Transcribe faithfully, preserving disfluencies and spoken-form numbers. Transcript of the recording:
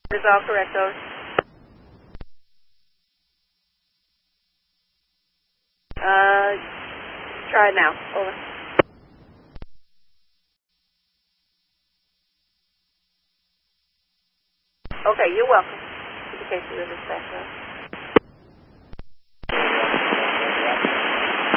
Is all correct, over. Uh, try it now, over. Okay, you're welcome. Education River Specialist.